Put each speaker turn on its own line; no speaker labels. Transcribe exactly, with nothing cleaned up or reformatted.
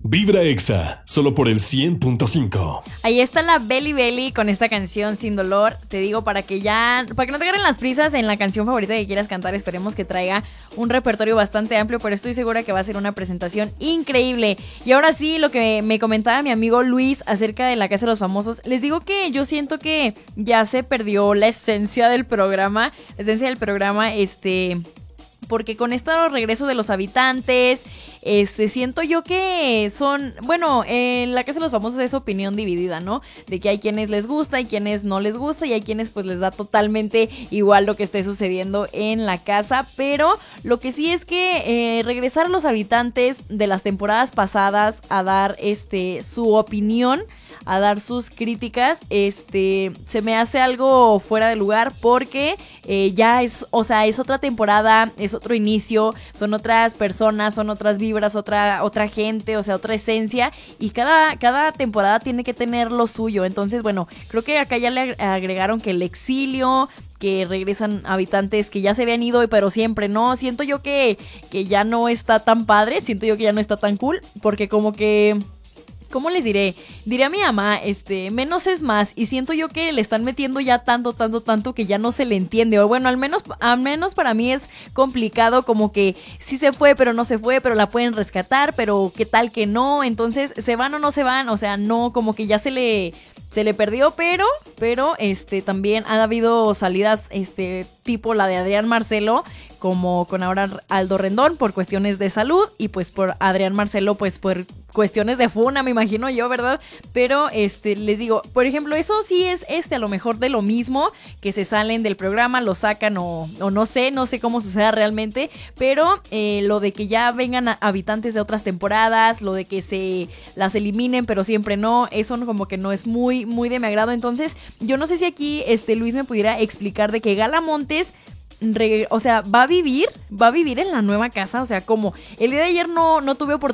Vibra Exa, solo por el cien punto cinco.
Ahí está la Belly Belly con esta canción Sin Dolor. Te digo, para que ya, para que no te agarren las prisas en la canción favorita que quieras cantar. Esperemos que traiga un repertorio bastante amplio, pero estoy segura que va a ser una presentación increíble. Y ahora sí, lo que me comentaba mi amigo Luis acerca de la Casa de los Famosos. Les digo que yo siento que ya se perdió la esencia del programa. La esencia del programa, este... porque con esto regreso de los habitantes, este, siento yo que son, bueno, en la Casa de los Famosos es opinión dividida, ¿no? De que hay quienes les gusta y quienes no les gusta y hay quienes pues les da totalmente igual lo que esté sucediendo en la casa, pero lo que sí es que eh, regresar a los habitantes de las temporadas pasadas a dar este su opinión, a dar sus críticas, este, se me hace algo fuera de lugar porque eh, ya es, o sea, es otra temporada, es otro inicio, son otras personas, son otras vibras, otra, otra gente, o sea, otra esencia, y cada, cada temporada tiene que tener lo suyo. Entonces, bueno, creo que acá ya le agregaron que el exilio, que regresan habitantes que ya se habían ido, pero siempre no, siento yo que, que ya no está tan padre, siento yo que ya no está tan cool, porque como que... ¿Cómo les diré? Diré a mi mamá, este, menos es más, y siento yo que le están metiendo ya tanto, tanto, tanto que ya no se le entiende, o bueno, al menos, al menos para mí es complicado, como que sí se fue, pero no se fue, pero la pueden rescatar, pero qué tal que no, entonces, ¿se van o no se van? O sea, no, como que ya se le... Se le perdió, pero, pero, este, también ha habido salidas, este, tipo la de Adrián Marcelo, como con ahora Aldo Rendón, por cuestiones de salud, y pues por Adrián Marcelo, pues por cuestiones de funa, me imagino yo, ¿verdad? Pero, este, les digo, por ejemplo, eso sí es, este, a lo mejor de lo mismo, que se salen del programa, lo sacan o, o no sé, no sé cómo suceda realmente, pero eh, lo de que ya vengan a, habitantes de otras temporadas, lo de que se las eliminen, pero siempre no, eso como que no es muy, muy de mi agrado. Entonces, yo no sé si aquí, este, Luis me pudiera explicar de que Gala Montes... Re, o sea, va a vivir, va a vivir en la nueva casa, o sea, como el día de ayer no, no tuve oportunidad